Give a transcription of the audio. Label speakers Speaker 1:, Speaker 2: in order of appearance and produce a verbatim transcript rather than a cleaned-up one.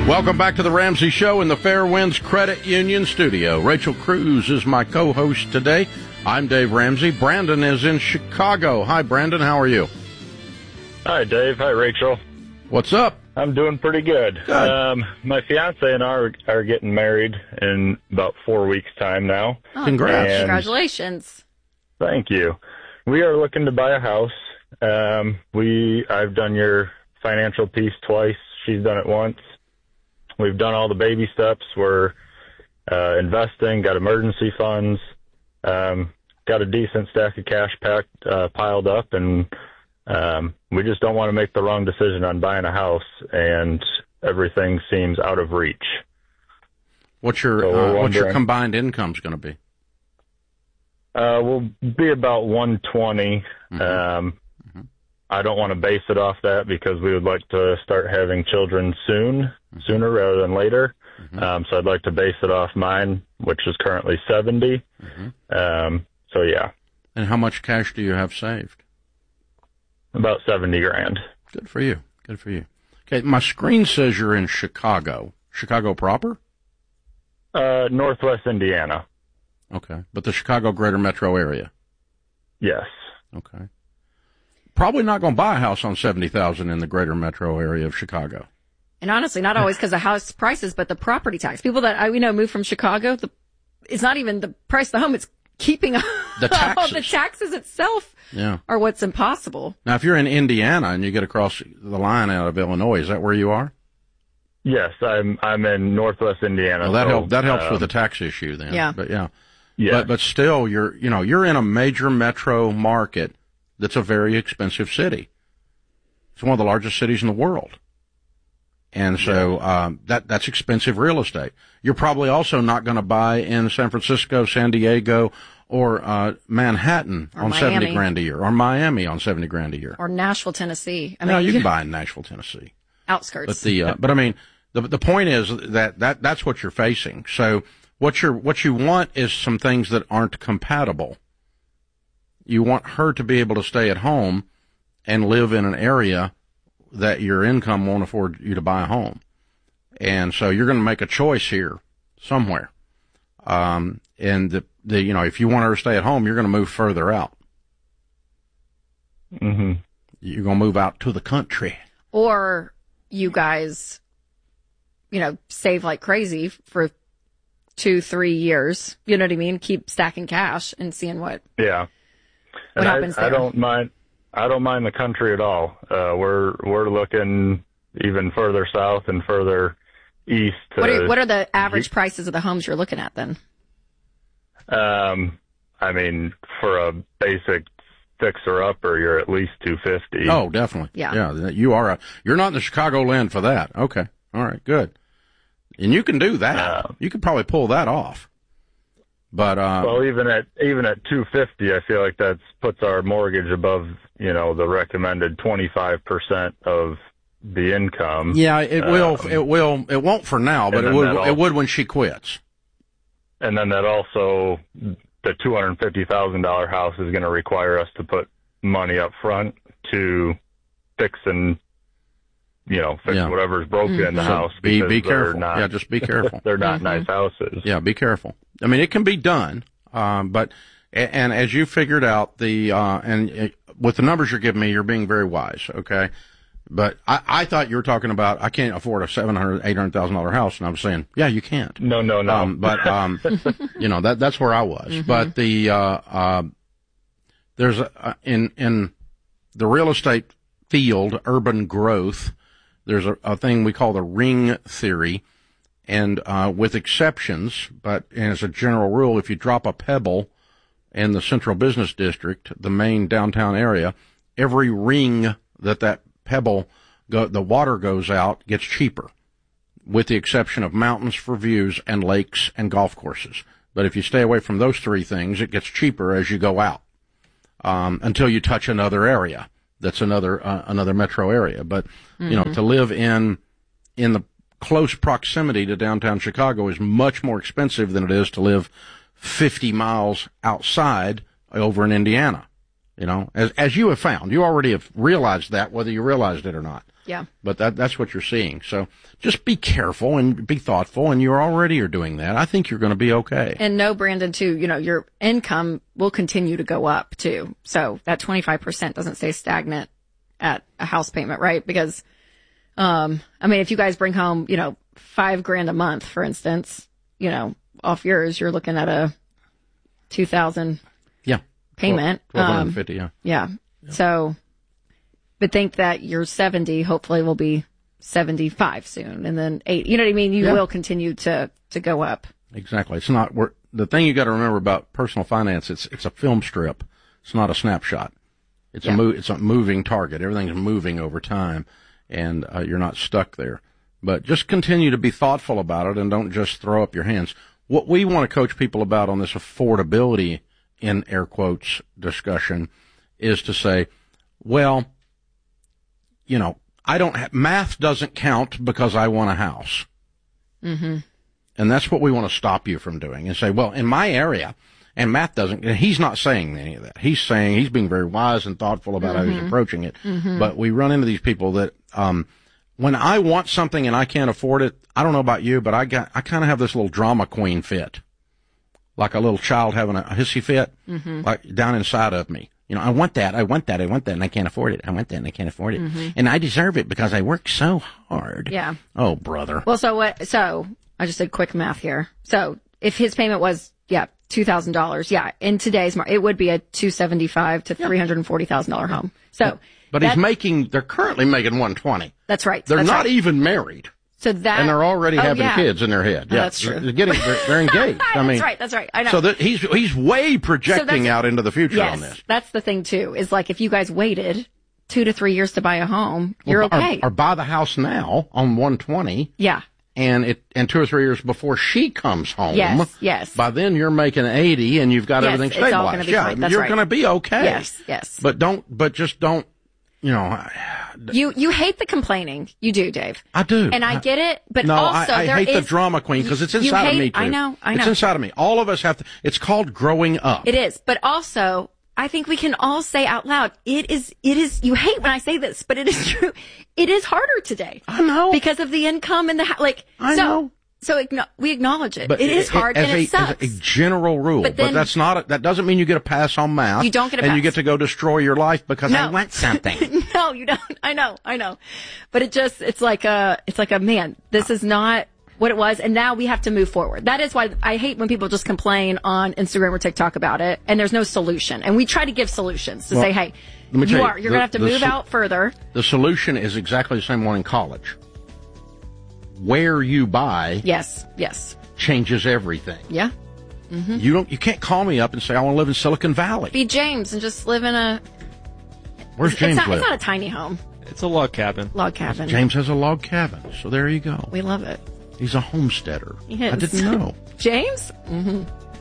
Speaker 1: Welcome back to the Ramsey Show in the Fairwinds Credit Union studio. Rachel Cruz is my co-host today. I'm Dave Ramsey. Brandon is in Chicago. Hi, Brandon. How are you?
Speaker 2: Hi, Dave. Hi, Rachel.
Speaker 1: What's up?
Speaker 2: I'm doing pretty good.
Speaker 1: Good.
Speaker 2: Um, my fiance and I are, are getting married in about four weeks' time now.
Speaker 3: Oh,
Speaker 1: Congrats.
Speaker 2: And
Speaker 3: congratulations.
Speaker 2: Thank you. We are looking to buy a house. Um, we I've done your financial piece twice. She's done it once. We've done all the baby steps. We're uh, investing, got emergency funds, um, got a decent stack of cash packed, uh, piled up, and um, we just don't want to make the wrong decision on buying a house, and everything seems out of reach.
Speaker 1: What's your
Speaker 2: So
Speaker 1: uh, what's your
Speaker 2: wondering-
Speaker 1: combined income's going to be?
Speaker 2: Uh, we'll be about one twenty.
Speaker 1: Mhm.
Speaker 2: Um,
Speaker 1: Mm-hmm.
Speaker 2: I don't want to base it off that because we would like to start having children soon, sooner rather than later.
Speaker 1: Mhm.
Speaker 2: Um, so I'd like to base it off mine, which is currently seventy.
Speaker 1: Mhm.
Speaker 2: Um, so yeah,
Speaker 1: And how much cash do you have saved?
Speaker 2: about seventy grand.
Speaker 1: Good for you. Good for you. Okay, my screen says you're in Chicago. Chicago proper?
Speaker 2: Uh, Northwest Indiana.
Speaker 1: Okay, but the Chicago greater metro area.
Speaker 2: Yes.
Speaker 1: Okay. Probably not going to buy a house on seventy thousand in the greater metro area of Chicago.
Speaker 3: And honestly, not always because of house prices, but the property tax. People that I we know move from Chicago, the, it's not even the price of the home; it's keeping
Speaker 1: The
Speaker 3: all
Speaker 1: taxes.
Speaker 3: the taxes itself
Speaker 1: Yeah.
Speaker 3: are what's impossible.
Speaker 1: Now, if you're in Indiana and you get across the line out of Illinois, is that where you are?
Speaker 2: Yes, I'm I'm in Northwest Indiana.
Speaker 1: Well, that
Speaker 2: so,
Speaker 1: help, that helps
Speaker 2: um,
Speaker 1: with the tax issue then.
Speaker 3: Yeah.
Speaker 1: But yeah.
Speaker 2: Yeah.
Speaker 1: But but still, you're you know you're in a major metro market that's a very expensive city. It's one of the largest cities in the world, and so um, that that's expensive real estate. You're probably also not going to buy in San Francisco, San Diego, or uh, Manhattan
Speaker 3: Or
Speaker 1: on
Speaker 3: Miami.
Speaker 1: seventy grand a year, or Miami on seventy grand a year.
Speaker 3: Or Nashville, Tennessee. I
Speaker 1: No,
Speaker 3: mean,
Speaker 1: you can buy in Nashville, Tennessee.
Speaker 3: outskirts.
Speaker 1: But the uh, but I mean the the point is that, that that's what you're facing. So what you're what you want is some things that aren't compatible. You want her to be able to stay at home and live in an area that your income won't afford you to buy a home. And so you're going to make a choice here somewhere. Um, and the, the, you know, if you want her to stay at home, you're going to move further out.
Speaker 2: hmm
Speaker 1: You're going to move out to the country.
Speaker 3: or you guys, you know, save like crazy for two, three years. You know what I mean? Keep stacking cash and seeing what.
Speaker 2: Yeah.
Speaker 3: What
Speaker 2: And
Speaker 3: happens
Speaker 2: I,
Speaker 3: there?
Speaker 2: I don't mind. I don't mind the country at all. Uh, we're we're looking even further south and further east. To,
Speaker 3: What are what are the average prices of the homes you're looking at then?
Speaker 2: Um, I mean, for a basic fixer upper, you're at least two fifty.
Speaker 1: Oh, definitely.
Speaker 3: Yeah.
Speaker 1: Yeah. You are a, you're not in the Chicagoland for that. Okay. All right. Good. And you can do that.
Speaker 2: Uh,
Speaker 1: you could probably pull that off. But, uh,
Speaker 2: Well, even at even at two fifty, I feel like that puts our mortgage above, you know, the recommended twenty-five percent of the income.
Speaker 1: yeah, it will,
Speaker 2: um,
Speaker 1: it will, it won't for now, but
Speaker 2: and
Speaker 1: it
Speaker 2: then
Speaker 1: would,
Speaker 2: that'll-
Speaker 1: it would when she quits.
Speaker 2: And then that also, the two hundred fifty thousand dollars house is going to require us to put money up front to fix and, you know, fix
Speaker 1: Yeah.
Speaker 2: whatever's broken in the
Speaker 1: So
Speaker 2: house.
Speaker 1: be,
Speaker 2: because
Speaker 1: be
Speaker 2: they're
Speaker 1: careful.
Speaker 2: Not,
Speaker 1: Yeah, just be careful.
Speaker 2: they're not
Speaker 3: Mhm.
Speaker 2: nice houses.
Speaker 1: Yeah, be careful. I mean, it can be done, um, but a- and as you figured out the uh, and uh, with the numbers you're giving me, you're being very wise. Okay, but I, I thought you were talking about I can't afford a seven hundred, eight hundred thousand dollar house, and I was saying, yeah, you can't.
Speaker 2: No, no, no.
Speaker 1: Um, but um, you know that that's where I was. But the uh, uh, there's a, in in the real estate field, urban growth. There's a, a thing we call the ring theory. And uh, with exceptions, but as a general rule, if you drop a pebble in the central business district, the main downtown area, every ring that that pebble, go, the water goes out, gets cheaper, with the exception of mountains for views and lakes and golf courses. But if you stay away from those three things, it gets cheaper as you go out um, until you touch another area that's another uh, another metro area. But mm-hmm. you know, to live in in the close proximity to downtown Chicago is much more expensive than it is to live fifty miles outside over in Indiana. You know, as as you have found, you already have realized that, whether you realized it or not.
Speaker 3: Yeah.
Speaker 1: But that that's what you're seeing. So just be careful and be thoughtful, and you already are doing that. I think you're going to be okay.
Speaker 3: And no, Brandon, too, you know, your income will continue to go up, too. So that twenty-five percent doesn't stay stagnant at a house payment, right? Because, um, I mean, if you guys bring home, you know, five grand a month, for instance, you know, off yours, you're looking at a two thousand
Speaker 1: yeah.
Speaker 3: payment.
Speaker 1: twelve fifty, um,
Speaker 3: yeah. yeah. Yeah. So, but think that your seventy hopefully will be seventy-five soon, and then eight. You know what I mean? You yeah. will continue to, to go up.
Speaker 1: Exactly. It's not, we're, the thing you got to remember about personal finance, it's, it's a film strip. It's not a snapshot. It's yeah. a mo- it's a moving target. Everything's moving over time, and uh, you're not stuck there. But just continue to be thoughtful about it, and don't just throw up your hands. What we want to coach people about on this affordability, in air quotes, discussion is to say, well, you know, I don't have, math doesn't count because I want a house.
Speaker 3: Mm-hmm.
Speaker 1: And that's what we want to stop you from doing, and say, well, in my area, and math doesn't, and he's not saying any of that. He's saying, he's being very wise and thoughtful about
Speaker 3: mm-hmm.
Speaker 1: how he's approaching it.
Speaker 3: Mm-hmm.
Speaker 1: But we run into these people that, um, when I want something and I can't afford it, I don't know about you, but I got, I kind of have this little drama queen fit. Like a little child having a hissy fit,
Speaker 3: mm-hmm.
Speaker 1: like down inside of me. You know, I want that, I want that, I want that, and I can't afford it. I want that, and I can't afford it.
Speaker 3: Mm-hmm.
Speaker 1: And I deserve it because I work so hard.
Speaker 3: Yeah.
Speaker 1: Oh, brother.
Speaker 3: Well, so what, so, I just did quick math here. So, if his payment was, yeah, two thousand dollars, yeah, in today's market, it would be a two seventy-five to three hundred forty thousand dollars home. So.
Speaker 1: But he's making, they're currently making one twenty.
Speaker 3: That's right.
Speaker 1: They're
Speaker 3: that's
Speaker 1: not
Speaker 3: right.
Speaker 1: even married.
Speaker 3: So that.
Speaker 1: And they're already
Speaker 3: oh,
Speaker 1: having
Speaker 3: yeah.
Speaker 1: kids in their head.
Speaker 3: Oh,
Speaker 1: yeah.
Speaker 3: that's true.
Speaker 1: They're getting, they're, they're engaged. I mean.
Speaker 3: That's right, that's right. I know.
Speaker 1: So that he's, he's way projecting
Speaker 3: so
Speaker 1: out into the future
Speaker 3: yes,
Speaker 1: on this.
Speaker 3: That's the thing too, is like if you guys waited two to three years to buy a home, you're
Speaker 1: or,
Speaker 3: okay.
Speaker 1: Or, or buy the house now on one twenty.
Speaker 3: Yeah.
Speaker 1: And it, and two or three years before she comes home.
Speaker 3: Yes, yes.
Speaker 1: By then you're making eighty and you've got
Speaker 3: yes,
Speaker 1: everything
Speaker 3: it's
Speaker 1: stabilized.
Speaker 3: all gonna be
Speaker 1: yeah.
Speaker 3: fine. That's
Speaker 1: you're
Speaker 3: right.
Speaker 1: going to be okay.
Speaker 3: Yes, yes.
Speaker 1: But don't, but just don't, you know.
Speaker 3: You, you hate the complaining. You do, Dave.
Speaker 1: I do.
Speaker 3: And I get it, but
Speaker 1: no,
Speaker 3: also
Speaker 1: I, I
Speaker 3: there
Speaker 1: hate
Speaker 3: is,
Speaker 1: the drama queen because it's
Speaker 3: you
Speaker 1: inside
Speaker 3: hate,
Speaker 1: of me too.
Speaker 3: I know, I know.
Speaker 1: It's inside of me. All of us have to, it's called growing up.
Speaker 3: It is. But also, I think we can all say out loud, it is, it is, you hate when I say this, but it is true. It is harder today.
Speaker 1: I know.
Speaker 3: Because of the income and the, like,
Speaker 1: I
Speaker 3: so,
Speaker 1: know.
Speaker 3: So igno- we acknowledge it.
Speaker 1: But
Speaker 3: it is hard
Speaker 1: as
Speaker 3: and
Speaker 1: a,
Speaker 3: it sucks.
Speaker 1: As a general rule,
Speaker 3: but,
Speaker 1: but
Speaker 3: then,
Speaker 1: that's not. A, that doesn't mean you get a pass on math.
Speaker 3: You don't get a
Speaker 1: and
Speaker 3: pass.
Speaker 1: you get to go destroy your life because
Speaker 3: no.
Speaker 1: I want something.
Speaker 3: No, you don't. I know, I know. But it just, it's like a, it's like a man. This is not what it was, and now we have to move forward. That is why I hate when people just complain on Instagram or TikTok about it, and there's no solution. And we try to give solutions to
Speaker 1: well,
Speaker 3: say, hey,
Speaker 1: you,
Speaker 3: you
Speaker 1: you
Speaker 3: are, you're
Speaker 1: the,
Speaker 3: going to have to move
Speaker 1: so-
Speaker 3: out further.
Speaker 1: The solution is exactly the same one in college. Where you buy,
Speaker 3: yes, yes,
Speaker 1: changes everything.
Speaker 3: Yeah. Mm-hmm.
Speaker 1: You don't. You can't call me up and say I want to live in Silicon Valley.
Speaker 3: Be James and just live in a.
Speaker 1: Where's
Speaker 3: it's,
Speaker 1: James
Speaker 3: it's not,
Speaker 1: live?
Speaker 3: It's not a tiny home.
Speaker 4: It's a log cabin.
Speaker 3: Log cabin.
Speaker 1: James has a log cabin, so there you go.
Speaker 3: We love it.
Speaker 1: He's a homesteader.
Speaker 3: He is.
Speaker 1: I didn't know.
Speaker 3: James? Mm-hmm.